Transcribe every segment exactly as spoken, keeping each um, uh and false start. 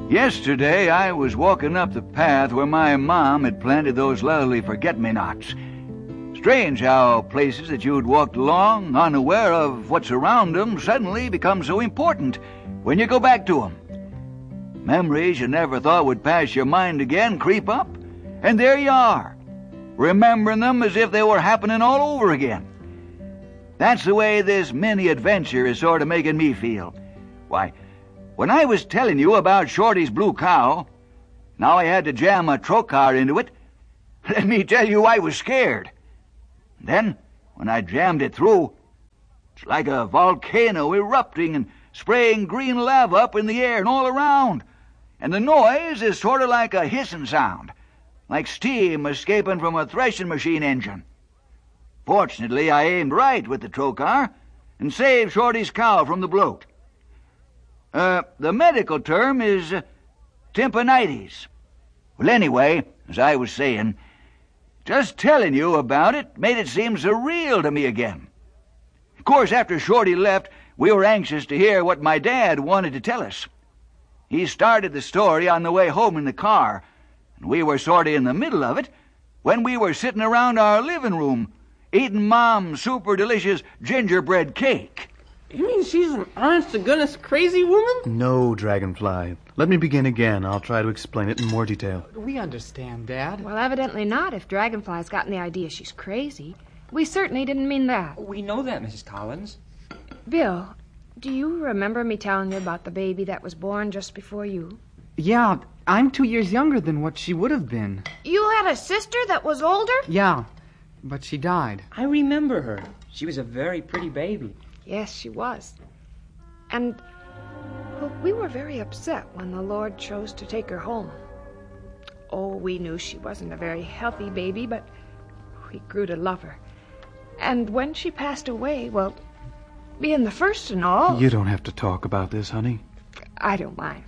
Yesterday, I was walking up the path where my mom had planted those lovely forget-me-nots. Strange how places that you'd walked along, unaware of what's around them, suddenly become so important when you go back to them. Memories you never thought would pass your mind again creep up, and there you are, remembering them as if they were happening all over again. That's the way this mini-adventure is sort of making me feel. Why, when I was telling you about Shorty's blue cow, now I had to jam a trocar into it, let me tell you I was scared. Then, when I jammed it through, it's like a volcano erupting and spraying green lava up in the air and all around. And the noise is sort of like a hissing sound, like steam escaping from a threshing machine engine. Fortunately, I aimed right with the trocar and saved Shorty's cow from the bloat. Uh, the medical term is uh, tympanitis. Well, anyway, as I was saying, just telling you about it made it seem surreal to me again. Of course, after Shorty left, we were anxious to hear what my dad wanted to tell us. He started the story on the way home in the car, and we were sort of in the middle of it when we were sitting around our living room eating Mom's super delicious gingerbread cake. You mean she's an honest-to-goodness crazy woman? No, Dragonfly. Let me begin again. I'll try to explain it in more detail. We understand, Dad. Well, evidently not, if Dragonfly's gotten the idea she's crazy. We certainly didn't mean that. We know that, Missus Collins. Bill, do you remember me telling you about the baby that was born just before you? Yeah, I'm two years younger than what she would have been. You had a sister that was older? Yeah, but she died. I remember her. She was a very pretty baby. Yes, she was. And, well, we were very upset when the Lord chose to take her home. Oh, we knew she wasn't a very healthy baby, but we grew to love her. And when she passed away, well, being the first and all... You don't have to talk about this, honey. I don't mind.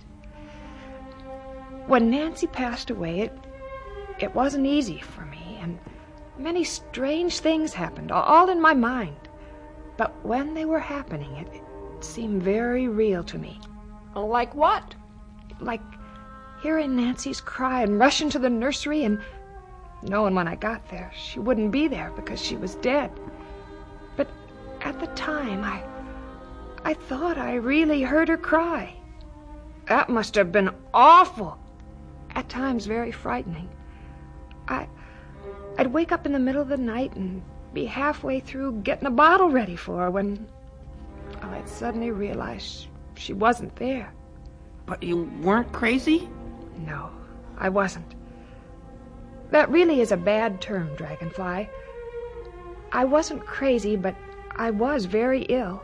When Nancy passed away, it, it wasn't easy for me, and many strange things happened, all in my mind. But when they were happening, it, it seemed very real to me. Oh, like what? Like hearing Nancy's cry and rushing to the nursery and knowing when I got there she wouldn't be there because she was dead. But at the time, I, I thought I really heard her cry. That must have been awful. At times, very frightening. I, I'd wake up in the middle of the night and be halfway through getting a bottle ready for her when I'd suddenly realize she wasn't there. But you weren't crazy? No, I wasn't. That really is a bad term, Dragonfly. I wasn't crazy, but I was very ill.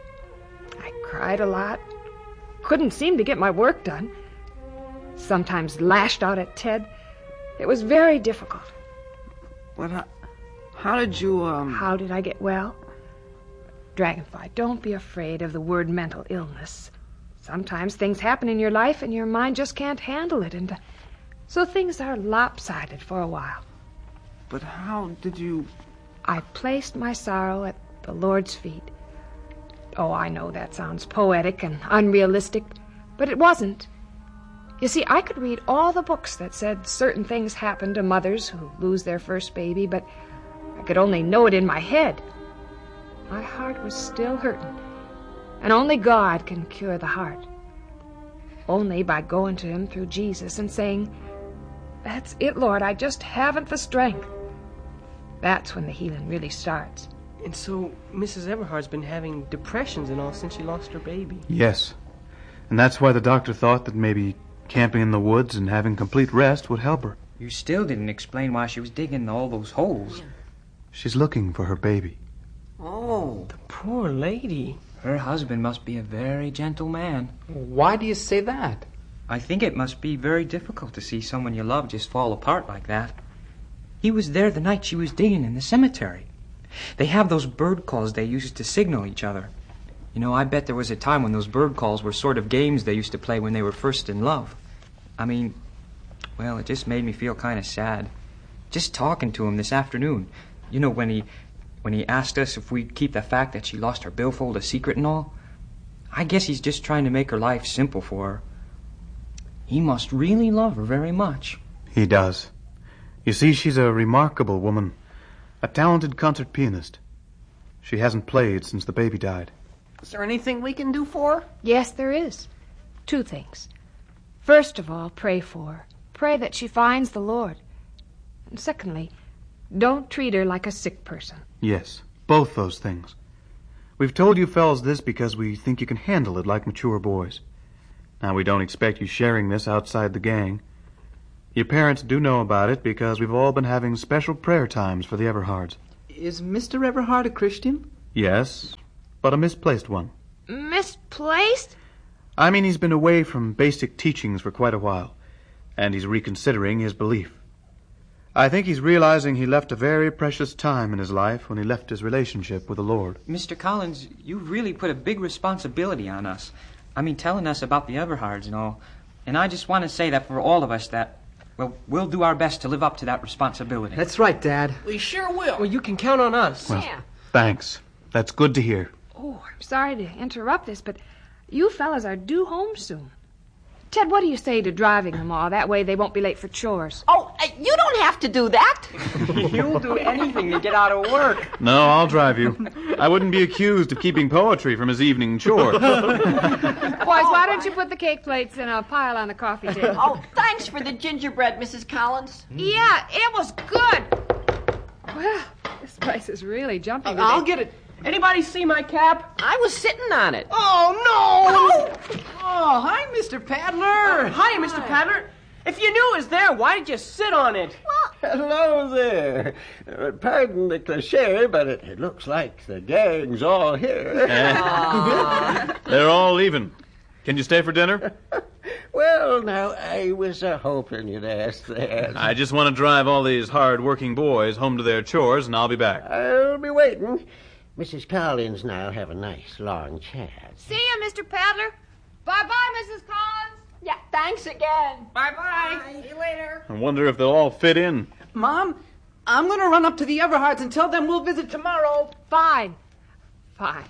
I cried a lot, couldn't seem to get my work done, sometimes lashed out at Ted. It was very difficult. What? How, how did you, um... How did I get well? Dragonfly, don't be afraid of the word mental illness. Sometimes things happen in your life and your mind just can't handle it, and so things are lopsided for a while. But how did you... I placed my sorrow at the Lord's feet. Oh, I know that sounds poetic and unrealistic, but it wasn't. You see, I could read all the books that said certain things happen to mothers who lose their first baby, but I could only know it in my head. My heart was still hurting, and only God can cure the heart. Only by going to Him through Jesus and saying, "That's it, Lord, I just haven't the strength." That's when the healing really starts. And so Missus Everhard's been having depressions and all since she lost her baby. Yes. And that's why the doctor thought that maybe camping in the woods and having complete rest would help her. You still didn't explain why she was digging all those holes. She's looking for her baby. Oh, the poor lady. Her husband must be a very gentle man. Why do you say that? I think it must be very difficult to see someone you love just fall apart like that. He was there the night she was digging in the cemetery. They have those bird calls they used to signal each other. You know, I bet there was a time when those bird calls were sort of games they used to play when they were first in love. I mean, well, it just made me feel kind of sad. Just talking to him this afternoon. You know, when he when he asked us if we'd keep the fact that she lost her billfold a secret and all. I guess he's just trying to make her life simple for her. He must really love her very much. He does. You see, she's a remarkable woman, a talented concert pianist. She hasn't played since the baby died. Is there anything we can do for her? Yes, there is. Two things. First of all, pray for her. Pray that she finds the Lord. And secondly, don't treat her like a sick person. Yes, both those things. We've told you fellas this because we think you can handle it like mature boys. Now, we don't expect you sharing this outside the gang. Your parents do know about it because we've all been having special prayer times for the Everhards. Is Mister Everhard a Christian? Yes, but a misplaced one. Misplaced? I mean, he's been away from basic teachings for quite a while, and he's reconsidering his belief. I think he's realizing he left a very precious time in his life when he left his relationship with the Lord. Mister Collins, you really put a big responsibility on us. I mean, telling us about the Everhards and all. And I just want to say that for all of us that, well, we'll do our best to live up to that responsibility. That's right, Dad. We sure will. Well, you can count on us. Well, Yeah. thanks. That's good to hear. Oh, I'm sorry to interrupt this, but you fellas are due home soon. Ted, what do you say to driving them all? That way they won't be late for chores. Oh, uh, you don't have to do that. You'll do anything to get out of work. No, I'll drive you. I wouldn't be accused of keeping poetry from his evening chore. Boys, why don't you put the cake plates in a pile on the coffee table? Oh, thanks for the gingerbread, Missus Collins. Yeah, it was good. Well, this place is really jumping today. I'll get it. Anybody see my cap? I was sitting on it. Oh, no! Oh, hi, Mister Paddler. hi, Mister Paddler. If you knew it was there, why did you sit on it? Hello there. Uh, pardon the cliche, but it, it looks like the gang's all here. They're all leaving. Can you stay for dinner? Well, now, I was uh, hoping you'd ask that. I just want to drive all these hard-working boys home to their chores, and I'll be back. I'll be waiting. Missus Collins and I'll have a nice long chat. See you, Mister Paddler. Bye-bye, Missus Collins. Yeah, thanks again. Bye-bye. See you later. I wonder if they'll all fit in. Mom, I'm going to run up to the Everhards and tell them we'll visit tomorrow. Fine. Fine.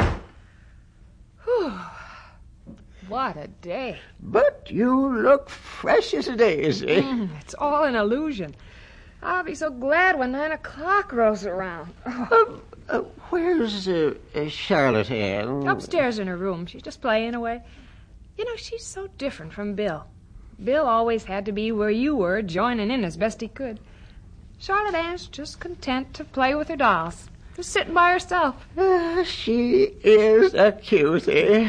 Whew. What a day. But you look fresh as a daisy. Mm, it's all an illusion. I'll be so glad when nine o'clock rolls around. Oh. Uh, uh, where's uh, uh, Charlotte Ann? Upstairs in her room. She's just playing away. You know, she's so different from Bill. Bill always had to be where you were, joining in as best he could. Charlotte Ann's just content to play with her dolls, just sitting by herself. Uh, she is a cutie.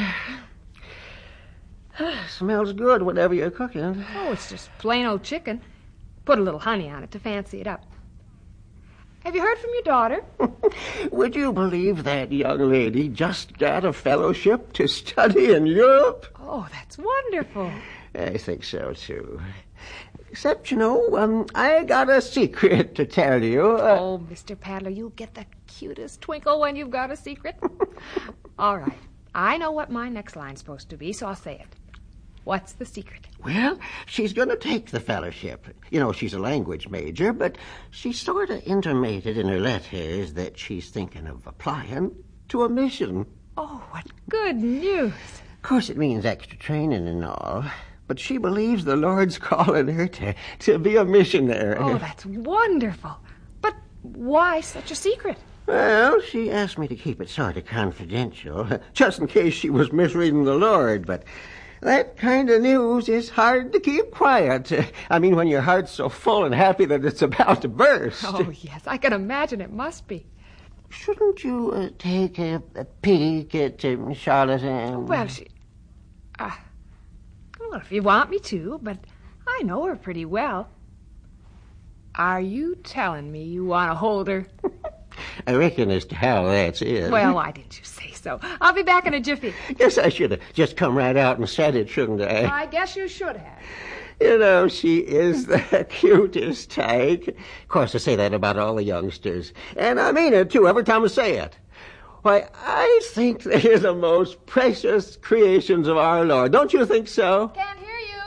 Smells good, whatever you're cooking. Oh, it's just plain old chicken. Put a little honey on it to fancy it up. Have you heard from your daughter? Would you believe that young lady just got a fellowship to study in Europe? Oh, that's wonderful. I think so, too. Except, you know, um, I got a secret to tell you. Uh, Oh, Mister Paddler, you'll get the cutest twinkle when you've got a secret. All right. I know what my next line's supposed to be, so I'll say it. What's the secret? Well, she's going to take the fellowship. You know, she's a language major, but she sort of intimated in her letters that she's thinking of applying to a mission. Oh, what good news. Of course, it means extra training and all, but she believes the Lord's calling her to, to be a missionary. Oh, that's wonderful. But why such a secret? Well, she asked me to keep it sort of confidential, just in case she was misreading the Lord, but that kind of news is hard to keep quiet. I mean, when your heart's so full and happy that it's about to burst. Oh, yes, I can imagine it must be. Shouldn't you uh, take a, a peek at uh, Charlotte Ann? Well, she... Uh, well, if you want me to, but I know her pretty well. Are you telling me you want to hold her? I reckon as to how that's it. Well, why didn't you say so? I'll be back in a jiffy. Guess I should have just come right out and said it, shouldn't I? I guess you should have. You know, she is the cutest tyke. Of course, I say that about all the youngsters. And I mean it, too, every time I say it. Why, I think they're the most precious creations of our Lord. Don't you think so? Can't hear you.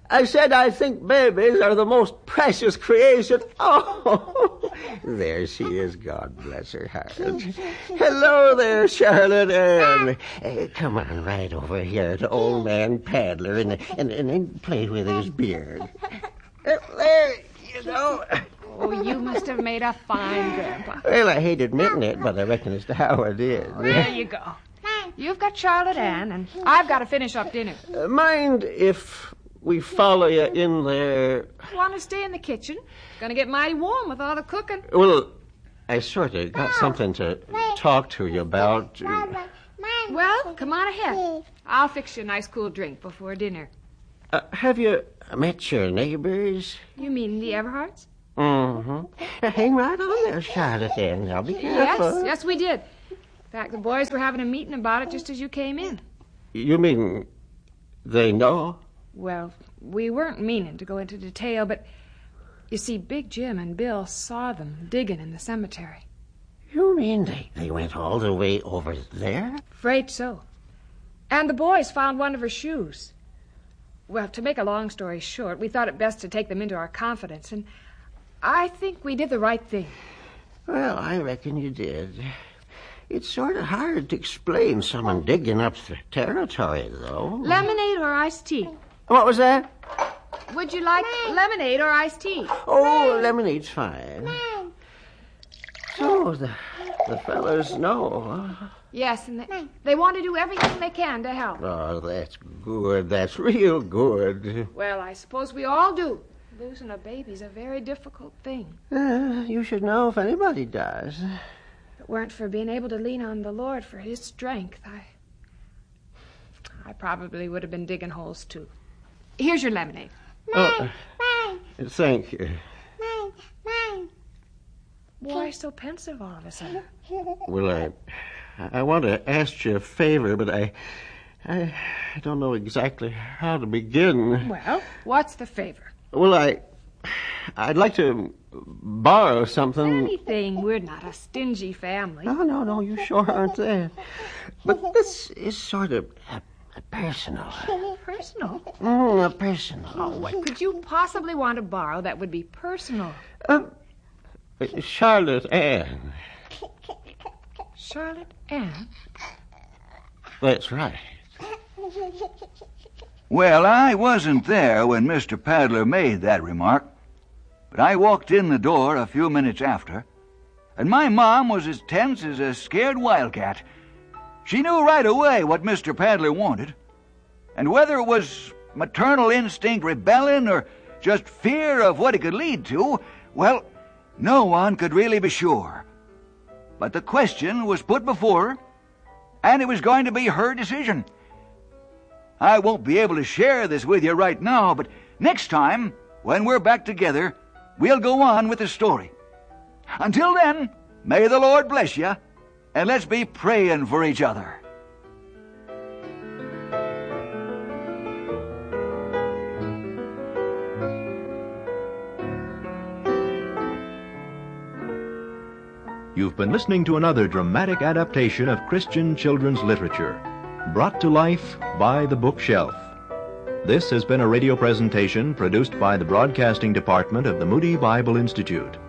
I said I think babies are the most precious creation. Oh, there she is. God bless her heart. Hello there, Charlotte Ann. Uh, come on right over here to old man Paddler and, and, and, and play with his beard. Uh, there, you know. Oh, you must have made a fine grandpa. Well, I hate admitting it, but I reckon it's how it is. There you go. You've got Charlotte Ann, and I've got to finish up dinner. Uh, mind if we follow you in there? Want to stay in the kitchen? Gonna get mighty warm with all the cooking. Well, I sort of got something to talk to you about. Well, come on ahead. I'll fix you a nice cool drink before dinner. Uh, have you met your neighbors? You mean the Everhards? Mm-hmm. Hang right on there, Charlotte Ann. Now be careful. Yes, yes, we did. In fact, the boys were having a meeting about it just as you came in. You mean they know? Well, we weren't meaning to go into detail, but you see, Big Jim and Bill saw them digging in the cemetery. You mean they, they went all the way over there? Afraid so. And the boys found one of her shoes. Well, to make a long story short, we thought it best to take them into our confidence, and I think we did the right thing. Well, I reckon you did. It's sort of hard to explain someone digging up the territory, though. Lemonade or iced tea? What was that? Would you like lemonade or iced tea? Oh, lemonade's fine. So, the, the fellas know, huh? Yes, and they, they want to do everything they can to help. Oh, that's good. That's real good. Well, I suppose we all do. Losing a baby's a very difficult thing. Uh, you should know if anybody does. If it weren't for being able to lean on the Lord for his strength, I... I probably would have been digging holes, too. Here's your lemonade. Oh, thank you. Why so pensive all of a sudden? Well, I, I want to ask you a favor, but I, I, I don't know exactly how to begin. Well, what's the favor? Well, I, I'd like to borrow something. Anything. We're not a stingy family. No, no, no, you sure aren't that. But this is sort of a, a personal. Personal? Mm, a personal. Oh, what could you possibly want to borrow that would be personal? Um, Charlotte Ann. Charlotte Ann? That's right. Well, I wasn't there when Mister Paddler made that remark, but I walked in the door a few minutes after, and my mom was as tense as a scared wildcat. She knew right away what Mister Paddler wanted, and whether it was maternal instinct rebelling or just fear of what it could lead to, well, no one could really be sure. But the question was put before her, and it was going to be her decision. I won't be able to share this with you right now, but next time, when we're back together, we'll go on with the story. Until then, may the Lord bless you, and let's be praying for each other. You've been listening to another dramatic adaptation of Christian children's literature, brought to life by The Bookshelf. This has been a radio presentation produced by the Broadcasting Department of the Moody Bible Institute.